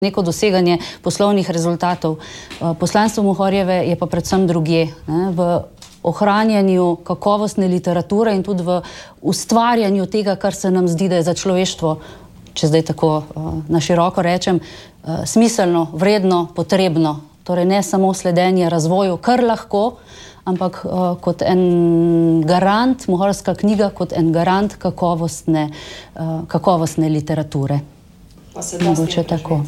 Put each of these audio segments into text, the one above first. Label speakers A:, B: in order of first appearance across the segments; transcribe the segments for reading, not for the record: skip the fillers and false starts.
A: neko doseganje poslovnih rezultatov. Poslanstvo Mohorjeve je pa predvsem drugje, v ohranjanju kakovostne literature in tudi v ustvarjanju tega, kar se nam zdi, da je za človeštvo, če zdaj tako na široko rečem, smiselno, vredno, potrebno. Torej ne samo sledenje razvoju, kar lahko, ampak kot en garant, Mohorska knjiga kot en garant kakovostne literature. Mogoče tako.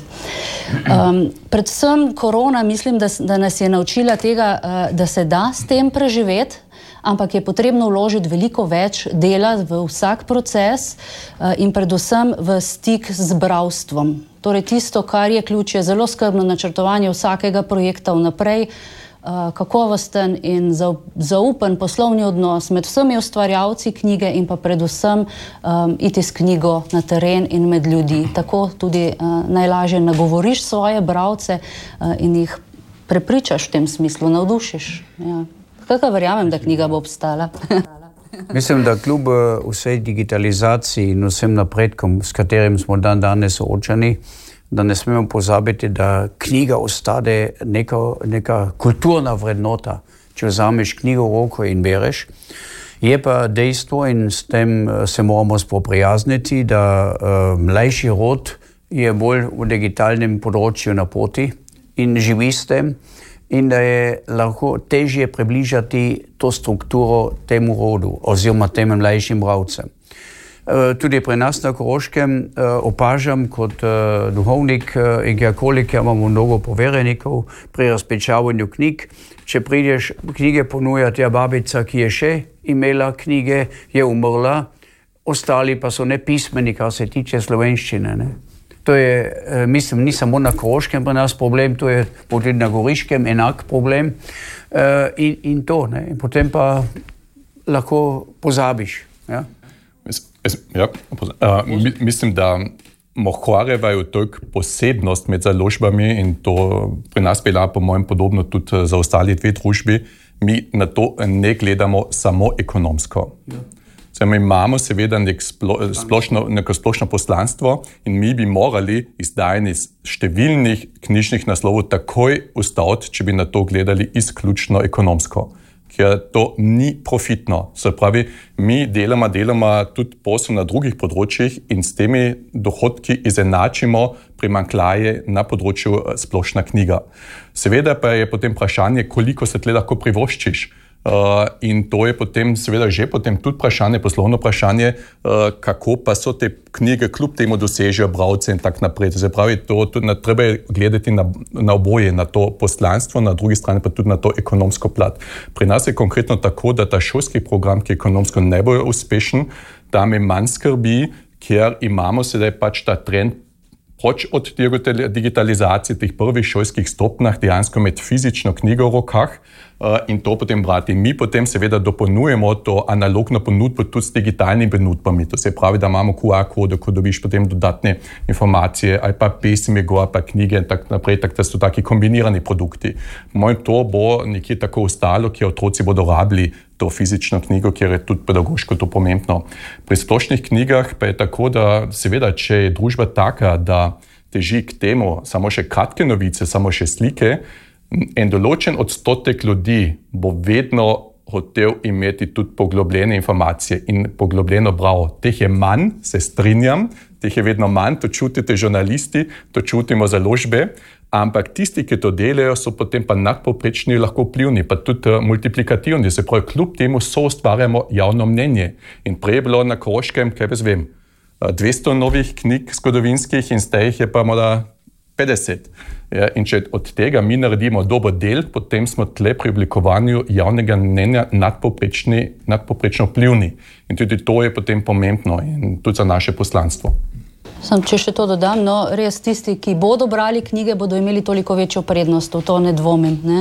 A: Predvsem korona, mislim, da nas je naučila tega, da se da s tem preživeti, ampak je potrebno vložiti veliko več dela v vsak proces in predvsem v stik z bralstvom. Torej tisto, kar je ključ, je zelo skrbno načrtovanje vsakega projekta vnaprej, kakovosten in zaupen poslovni odnos med vsemi ustvarjalci knjige in pa predvsem iti s knjigo na teren in med ljudi. Tako tudi najlažje nagovoriš svoje bralce in jih prepričaš v tem smislu, navdušiš. Ja. Kako verjamem, da knjiga bo obstala?
B: Mislim, da kljub vsej digitalizaciji in vsem napredkom, s katerim smo danes soočeni, da ne smemo pozabiti, da knjiga ostane neka kulturna vrednota, če vzameš knjigo v roko in bereš. Je pa dejstvo in s tem se moramo spoprijazniti, da mlajši rod je bolj v digitalnem področju na poti in živi s tem in da je lahko težje približati to strukturo temu rodu oziroma tem mlajšim bralcem. Tudi pri nas na Koroškem opažam kot duhovnik in kjerkoli, imamo mnogo poverenikov pri razpečavanju knjig. Če prideš knjige ponujati, babica, ki je še imela knjige, je umrla, ostali pa so nepismeni, kar se tiče slovenščine. Ne? To je, mislim, ni samo na Koroškem pri nas problem, to je tudi na Goriškem enak problem in to. Ne? In potem pa lahko pozabiš. Ja?
C: Mislim, da Mohorjeva je toliko posebnost med založbami in to pri nas bila po mojem podobno tudi za ostali dve družbi. Mi na to ne gledamo samo ekonomsko. Mi imamo seveda neko splošno poslanstvo in mi bi morali izdajanje številnih knjižnih naslovov takoj ustaviti, če bi na to gledali izključno ekonomsko. Ker to ni profitno. Se pravi, mi deloma tudi posel na drugih področjih in s temi dohodki izenačimo primanjkljaje na področju splošna knjiga. Seveda pa je potem vprašanje, koliko se tle lahko privoščiš. In to je potem seveda že potem tudi vprašanje, poslovno vprašanje, kako pa so te knjige kljub temu dosežejo bralce in tak naprej. Se pravi, to treba gledati na oboje, na to poslanstvo, na drugi strani pa tudi na to ekonomsko plat. Pri nas je konkretno tako, da ta šolski program, ki je ekonomsko najbolj uspešen, tam je manj skrbi, ker imamo sedaj pač ta trend proč od digitalizacije teh prvih šolskih stopnjah dejansko med fizično knjigo v rokah in to potem brati. Mi potem seveda dopolnjujemo to analogno ponudbo tudi s digitalnimi ponudbami. To se pravi, da imamo QR kode, ko dobiš potem dodatne informacije ali pa pesmi, gor pa knjige in tako naprej, tako da so taki kombinirani produkti. Moj to bo nekje tako ostalo, kjer otroci bodo rabili to fizično knjigo, kjer je tudi pedagoško to pomembno. Pri splošnih knjigah pa je tako, da seveda, če je družba taka, da teži k temu samo še kratke novice, samo še slike, en določen odstotek ljudi bo vedno hotel imeti tudi poglobljene informacije in poglobljeno bravo. Teh je manj, se strinjam, teh je vedno manj, to čutite žurnalisti, to čutimo založbe, ampak tisti, ki to delajo, so potem pa nadpovprečni lahko vplivni, pa tudi multiplikativni. Se pravi, kljub temu soustvarjamo javno mnenje. In prej je bilo na Koroškem, kaj jaz vem, 200 novih knjig zgodovinskih in zdaj jih je pa morda 50. Ja, in če od tega mi naredimo dober del, potem smo tle pri oblikovanju javnega mnenja nadpovprečno vplivni. In tudi to je potem pomembno in tudi za naše poslanstvo.
A: Če še to dodam, res tisti, ki bodo brali knjige, bodo imeli toliko večjo prednost, v to ne dvomim. Ne?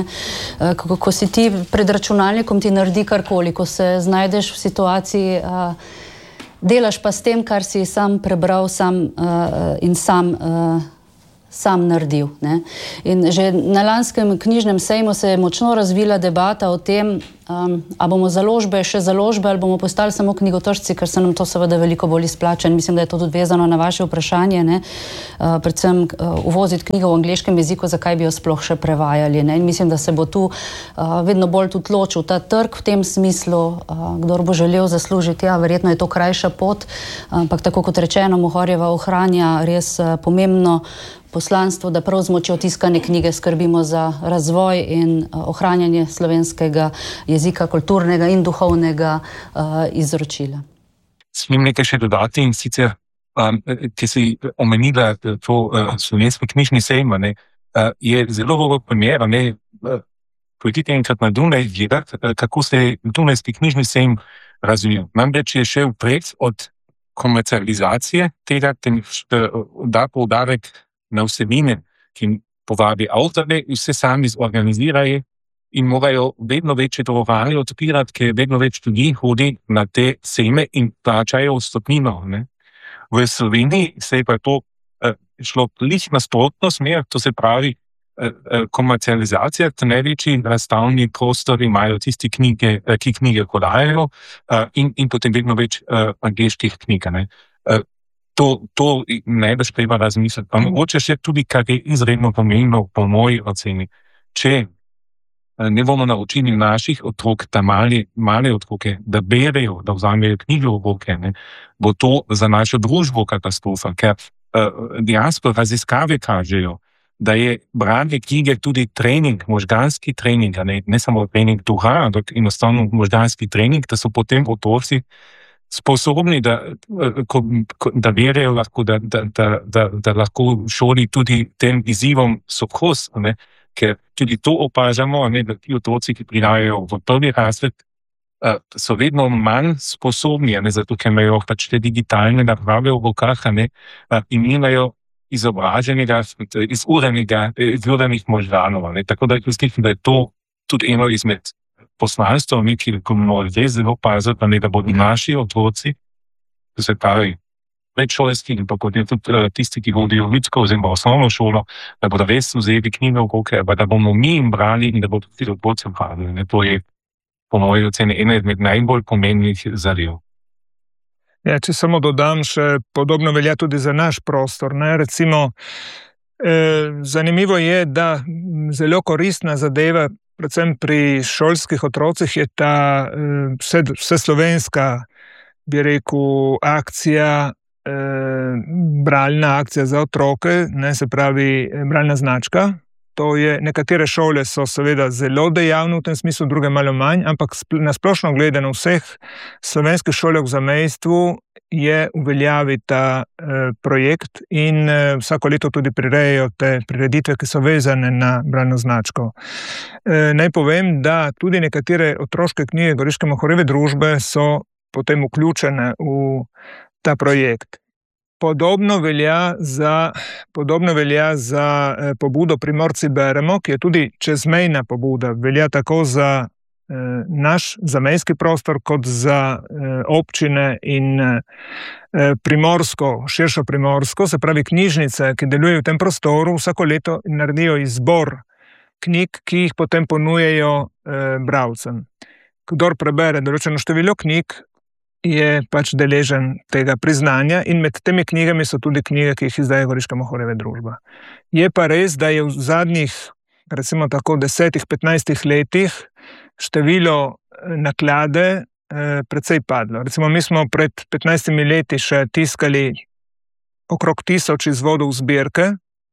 A: Ko si ti pred računalnikom, ti naredi karkoli, ko se znajdeš v situaciji, delaš pa s tem, kar si sam prebral in sam sam naredil. Ne. In že na lanskem knjižnem sejmu se je močno razvila debata o tem, a bomo založbe še založbe ali bomo postali samo knjigotržci, ker se nam to seveda veliko bolj izplača. In mislim, da je to tudi vezano na vaše vprašanje, ne. Predvsem uvoziti knjigo v angleškem jeziku, zakaj bi jo sploh še prevajali. Ne. In mislim, da se bo tu vedno bolj tudi ločil ta trg v tem smislu, kdor bo želel zaslužiti, ja, verjetno je to krajša pot, ampak tako kot rečeno, Mohorjeva ohranja res pomembno poslanstvo, da prav z močjo tiskane knjige skrbimo za razvoj in ohranjanje slovenskega jezika, kulturnega in duhovnega izročila.
D: Smem nekaj še dodati, in sicer, ki si omenila to slovenski knjižni sejm, je zelo dobro primer, pojdite enkrat na Dunaj gledati, kako se Dunajski knjižni sejm razvijal. Namreč je šel pred od komercializacije tega, da poudarek na vsebine, ki povabi avtorje, vse sami zorganizirajo in morajo vedno večje dvorane odpirati, ker vedno več ljudi hodi na te sejme in plačajo vstopnino. V Sloveniji se je pa to šlo lih nasprotno smer, to se pravi komercializacija, največji razstavni prostori imajo tisti knjige, ki knjige prodajajo in potem vedno več angleških knjig. To najbrž treba razmisliti. Pa mogoče še tudi, kar je izredno pomembno po moji oceni. Če ne bomo naučili naših otrok, ta male otroke, da berejo, da vzamejo knjigo v roke, bo to za našo družbo katastrofa, ker dejansko raziskave kažejo, da je branje knjige tudi trening, možganski trening, ne samo trening duha, ampak enostavno možganski trening, da so potem otroci sposobni, da verejo lahko, da lahko v šoli tudi tem izzivom so kos, ker tudi to opažamo, da ti otroci, ki prihajajo v prvi razred, so vedno manj sposobni, zato ker imajo pač te digitalne naprave v rokah in imajo izobraženega, izurenih možganov. Tako da mislim, da je to tudi eno izmed poslanstvo, ki moramo res zelo paziti, da bodo naši otroci, to se pravi predšolski, in pa kot je tudi tisti, ki hodijo v ljudsko oziroma osnovno šolo, da bodo res vzeli knjige v roke, da bomo mi jim brali in da bodo tudi otroci brali. To je po moji oceni ena izmed najbolj pomembnih zadev.
E: Ja, če samo dodam, še podobno velja tudi za naš prostor. Recimo, zanimivo je, da zelo koristna zadeva, predvsem pri šolskih otrocih, je ta vseslovenska, bi rekel, akcija, bralna akcija za otroke, se pravi bralna značka. To je, nekatere šole so seveda zelo dejavne v tem smislu, druge malo manj, ampak nasplošno gledano vseh slovenskih šolah v zamejstvu je uveljavi ta projekt in vsako leto tudi prirejajo te prireditve, ki so vezane na bralno značko. Naj povem, da tudi nekatere otroške knjige Goriške Mohorjeve družbe so potem vključene v ta projekt. Podobno velja za pobudo Primorci beremo, ki je tudi čezmejna pobuda. Velja tako za naš zamejski prostor, kot za občine in širšo Primorsko, se pravi knjižnice, ki delujejo v tem prostoru, vsako leto naredijo izbor knjig, ki jih potem ponujejo bralcem. Kdor prebere določeno število knjig, je pač deležen tega priznanja in med temi knjigami so tudi knjige, ki jih izdaja Goriška Mohorjeva družba. Je pa res, da je v zadnjih, recimo tako, 10-15 letih število naklade precej padlo. Recimo mi smo pred 15 leti še tiskali okrog 1000 izvodov zbirke.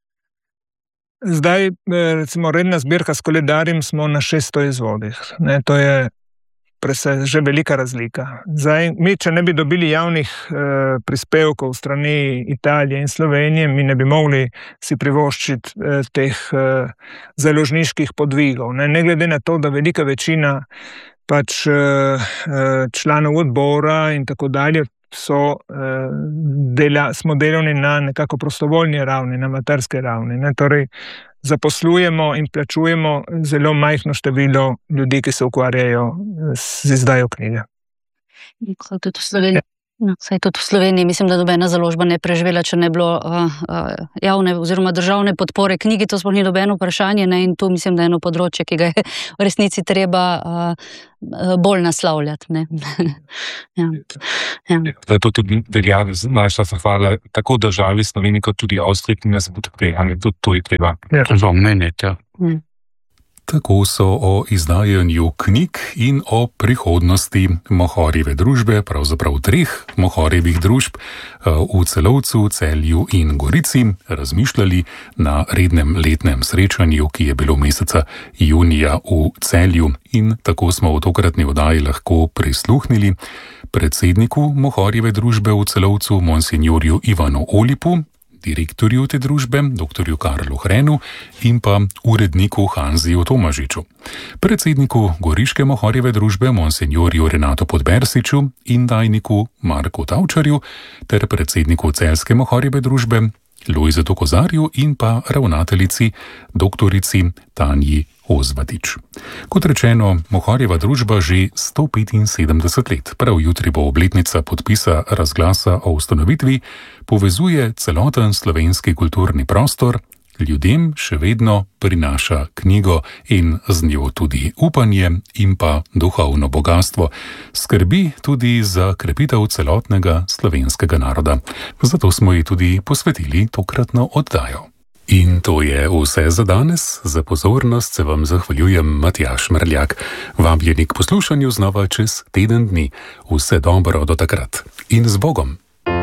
E: Zdaj, recimo, redna zbirka s koledarjem smo na 600 izvodih. To je že velika razlika. Zdaj, mi, če ne bi dobili javnih prispevkov strani Italije in Slovenije, mi ne bi mogli si privoščiti teh založniških podvigov. Ne glede na to, da velika večina pač članov odbora in tako dalje smo delovni na nekako prostovoljni ravni, na amaterski ravni. Torej, zaposlujemo in plačujemo zelo majhno število ljudi, ki se ukvarjajo z izdajo knjige.
A: Tudi v Sloveniji No, saj tudi v Sloveniji mislim, da nobena založba ne preživela, če ne bilo javne oziroma državne podpore knjigi, to sploh ni nobeno vprašanje, ne, in to mislim, da je eno področje, ki ga je v resnici treba bolj naslavljati. Ne. Ja.
D: To tudi velja naša zahvala tako državi Sloveniji, kot tudi Avstriji, ki nas podpre, tudi to je treba omeniti.
F: Tako so o izdajanju knjig in o prihodnosti Mohorjeve družbe, pravzaprav 3 Mohorjevih družb v Celovcu, Celju in Gorici, razmišljali na rednem letnem srečanju, ki je bilo meseca junija v Celju, in tako smo v tokratni oddaji lahko prisluhnili predsedniku Mohorjeve družbe v Celovcu, monsinjorju Ivanu Olipu, direktorju te družbe, doktorju Karlu Hrenu in pa uredniku Hanziju Tomažiču, predsedniku Goriške Mohorjeve družbe, monsinjorju Renato Podbersiču in tajniku Marku Tavčarju ter predsedniku Celjske Mohorjeve družbe Lojzetu Kozarju in pa ravnateljici doktorici Tanji Ozvatič. Kot rečeno, Mohorjeva družba že 175 let, prav jutri bo obletnica podpisa razglasa o ustanovitvi, povezuje celoten slovenski kulturni prostor, ljudem še vedno prinaša knjigo in z njo tudi upanje in pa duhovno bogatstvo, skrbi tudi za krepitev celotnega slovenskega naroda. Zato smo ji tudi posvetili tokratno oddajo. In to je vse za danes. Za pozornost se vam zahvaljujem, Matjaž Mrljak. Vabljeni k poslušanju znova čez teden dni. Vse dobro do takrat. In z Bogom!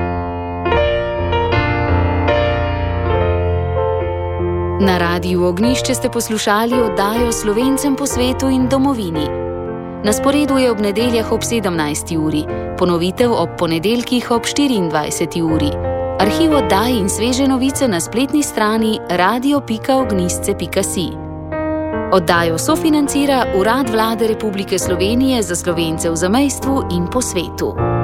G: Na Radiu Ognjišče ste poslušali oddajo Slovencem po svetu in domovini. Na sporedu je ob nedeljah ob 17. uri, ponovitev ob ponedeljkih ob 24. uri. Arhiv oddaj in sveže novice na spletni strani radio.ognjisce.si. Oddajo sofinancira Urad Vlade Republike Slovenije za Slovence v zamejstvu in po svetu.